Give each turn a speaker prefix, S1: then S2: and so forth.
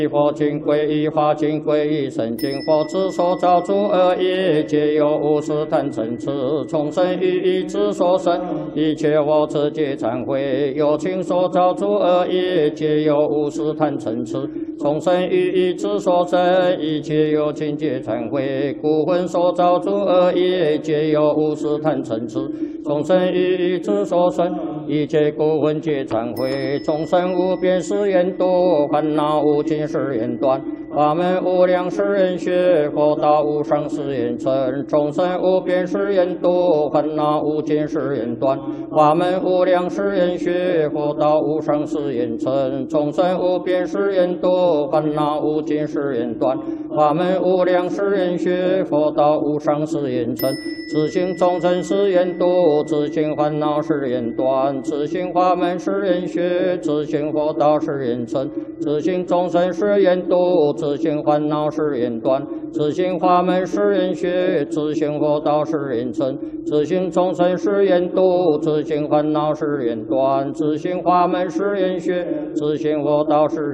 S1: 一佛经归一法经归一生经佛之所造诸恶业，皆由无始贪嗔痴从生于意之所生。一切佛自皆忏悔，有情所造诸恶业，皆由无始贪嗔痴从生于意之所生。一切有情皆忏悔，故魂所造诸恶业，皆由无始贪嗔痴从生于意之所生。一切故魂皆忏悔，众生无边誓愿度，烦恼无尽誓愿断，法门无量誓愿学，佛道无上誓愿成。众生无边誓愿度，烦恼无尽誓愿断，法门无量誓愿学，佛道无上誓愿成。众生无边誓愿度，烦恼无尽誓愿断，法门无量誓愿学，佛道无上誓愿成。自性众生誓愿度，自性烦恼誓愿断，自性法门誓愿学，自性佛道誓愿成。自性众生誓愿度，自性烦恼誓愿断，自性法门誓愿学，自性佛道誓愿成。自性众生誓愿度，自性烦恼誓愿断，自性法门誓愿学，自性佛道誓